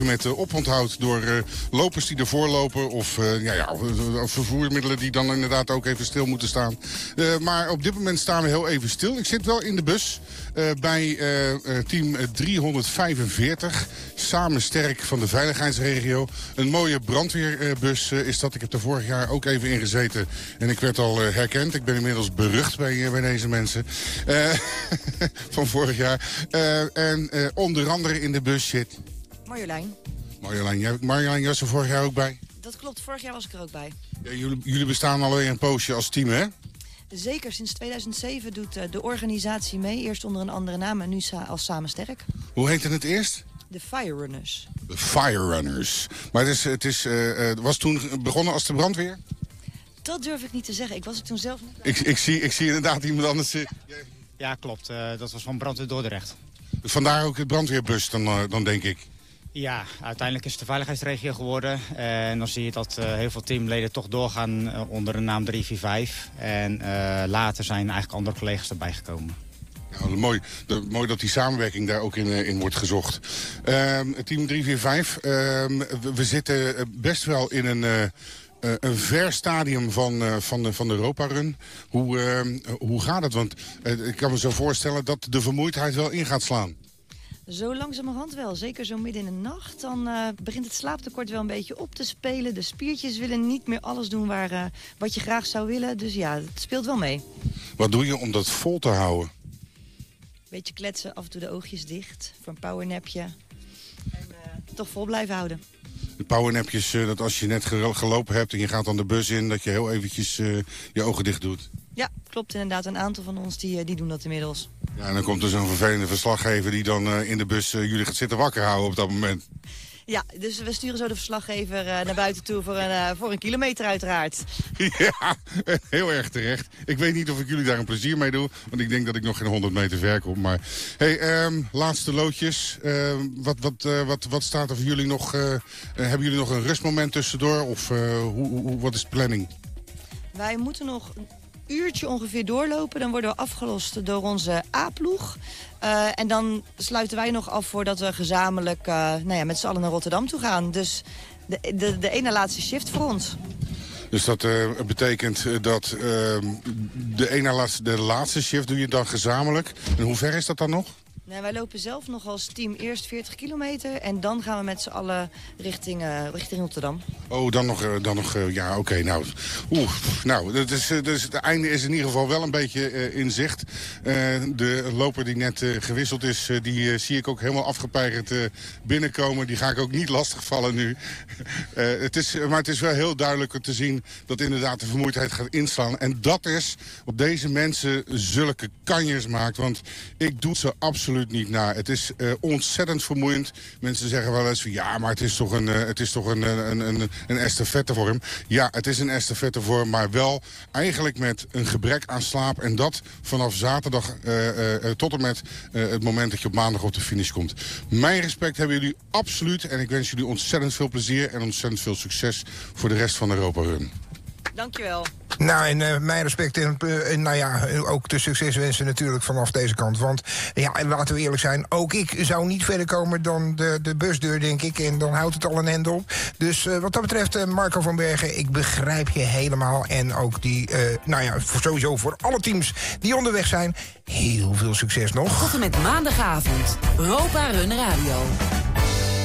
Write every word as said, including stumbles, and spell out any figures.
met uh, oponthoud door uh, lopers die ervoor lopen of uh, ja, ja, vervoermiddelen die dan inderdaad ook even stil moeten staan. Uh, maar op dit moment staan we heel even stil. Ik zit wel in de bus uh, bij uh, uh, team driehonderdvijfenveertig, Samen Sterk van de veiligheidsregio. Een mooie brandweerbus uh, is dat. Ik heb er vorig jaar ook even in gezeten en ik werd al uh, herkend. Ik ben inmiddels berucht bij, uh, bij deze mensen uh, van vorig jaar. Uh, en uh, onder andere in de bus zit... Marjolein. Marjolein, Marjolein was er vorig jaar ook bij? Dat klopt, vorig jaar was ik er ook bij. Ja, jullie, jullie bestaan alweer een poosje als team, hè? Zeker, sinds tweeduizend zeven doet uh, de organisatie mee. Eerst onder een andere naam en nu sa- als Samen Sterk. Hoe heette het eerst? De Fire Runners. De Fire Runners. Maar het, is, het is, uh, uh, was toen begonnen als de brandweer? Dat durf ik niet te zeggen. Ik was er toen zelf niet. Ik, ik, zie, ik zie inderdaad iemand anders. Uh, ja, klopt. Uh, dat was van Brandweer Dordrecht. Vandaar ook het brandweerbus, dan, uh, dan denk ik. Ja, uiteindelijk is het de veiligheidsregio geworden. En dan zie je dat uh, heel veel teamleden toch doorgaan uh, onder de naam drie vier vijf. En uh, later zijn eigenlijk andere collega's erbij gekomen. Ja, mooi, de, mooi dat die samenwerking daar ook in, uh, in wordt gezocht. Uh, team drie vier vijf, uh, we, we zitten best wel in een... Uh, Uh, een ver stadium van, uh, van, de, van de Europa-run. Hoe, uh, hoe gaat het? Want uh, ik kan me zo voorstellen dat de vermoeidheid wel in gaat slaan. Zo langzamerhand wel. Zeker zo midden in de nacht. Dan uh, begint het slaaptekort wel een beetje op te spelen. De spiertjes willen niet meer alles doen waar, uh, wat je graag zou willen. Dus ja, het speelt wel mee. Wat doe je om dat vol te houden? Beetje kletsen, af en toe de oogjes dicht. Voor een powernapje. En uh, toch vol blijven houden. De powernapjes, uh, dat als je net gelopen hebt en je gaat dan de bus in, dat je heel eventjes uh, je ogen dicht doet. Ja, klopt inderdaad. Een aantal van ons die, die doen dat inmiddels. Ja, en dan komt er zo'n vervelende verslaggever die dan uh, in de bus uh, jullie gaat zitten wakker houden op dat moment. Ja, dus we sturen zo de verslaggever uh, naar buiten toe voor een, uh, voor een kilometer uiteraard. Ja, heel erg terecht. Ik weet niet of ik jullie daar een plezier mee doe, want ik denk dat ik nog geen honderd meter ver kom. Maar hey, um, laatste loodjes. Uh, wat, wat, uh, wat, wat staat er voor jullie nog? Uh, uh, hebben jullie nog een rustmoment tussendoor of uh, hoe, hoe, wat is de planning? Wij moeten nog een uurtje ongeveer doorlopen. Dan worden we afgelost door onze A-ploeg. Uh, en dan sluiten wij nog af voordat we gezamenlijk uh, nou ja, met z'n allen naar Rotterdam toe gaan. Dus de, de, de ene laatste shift voor ons. Dus dat uh, betekent dat uh, de ene laatste, de laatste shift doe je dan gezamenlijk. En hoe ver is dat dan nog? Nee, wij lopen zelf nog als team eerst veertig kilometer en dan gaan we met z'n allen richting, uh, richting Rotterdam. Oh, dan nog, uh, dan nog uh, ja, oké, okay, nou. Oeh, nou, dat is, uh, dus het einde is in ieder geval wel een beetje uh, in zicht. Uh, de loper die net uh, gewisseld is, uh, die uh, zie ik ook helemaal afgepeigerd uh, binnenkomen. Die ga ik ook niet lastigvallen nu. uh, het is, maar het is wel heel duidelijk te zien dat inderdaad de vermoeidheid gaat inslaan. En dat is op deze mensen zulke kanjers maakt, want ik doe ze absoluut niet na. Het is uh, ontzettend vermoeiend. Mensen zeggen wel eens van ja, maar het is toch een, uh, het is toch een, een, een, een estafettevorm. Ja, het is een estafettevorm, maar wel eigenlijk met een gebrek aan slaap. En dat vanaf zaterdag uh, uh, tot en met uh, het moment dat je op maandag op de finish komt. Mijn respect hebben jullie absoluut. En ik wens jullie ontzettend veel plezier en ontzettend veel succes voor de rest van de Europa Run. Dankjewel. Nou, en uh, mijn respect en uh, nou ja, ook de succeswensen natuurlijk vanaf deze kant. Want ja, en laten we eerlijk zijn, ook ik zou niet verder komen dan de, de busdeur, denk ik. En dan houdt het al een end op. Dus uh, wat dat betreft, uh, Marco van Bergen, ik begrijp je helemaal. En ook die, uh, nou ja, voor, sowieso voor alle teams die onderweg zijn, heel veel succes nog. Tot en met maandagavond, Europa Run Radio.